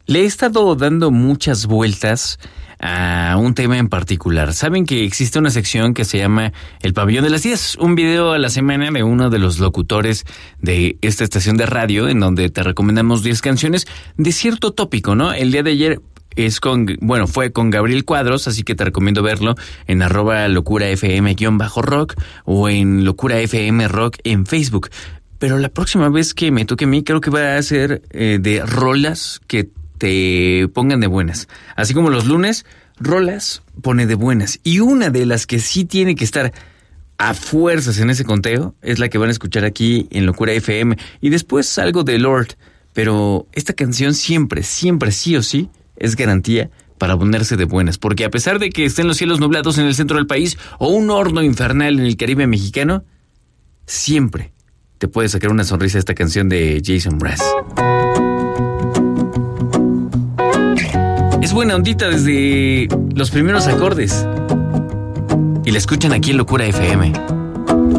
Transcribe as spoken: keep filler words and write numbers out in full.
Le he estado dando muchas vueltas a un tema en particular. Saben que existe una sección que se llama El Pabellón de las diez, un video a la semana de uno de los locutores de esta estación de radio en donde te recomendamos diez canciones de cierto tópico, ¿no? El día de ayer es con, bueno, fue con Gabriel Cuadros, así que te recomiendo verlo en arroba locura fm guión bajo rock o en locura fm rock en Facebook. Pero la próxima vez que me toque a mí, creo que va a ser eh, de rolas que te pongan de buenas. Así como los lunes, rolas pone de buenas. Y una de las que sí tiene que estar a fuerzas en ese conteo es la que van a escuchar aquí en Locura F M. Y después algo de Lord. Pero esta canción siempre, siempre, sí o sí, es garantía para ponerse de buenas. Porque a pesar de que estén los cielos nublados en el centro del país o un horno infernal en el Caribe mexicano, siempre te puede sacar una sonrisa esta canción de Jason Mraz. Es buena ondita desde los primeros acordes. Y la escuchan aquí en Locura F M.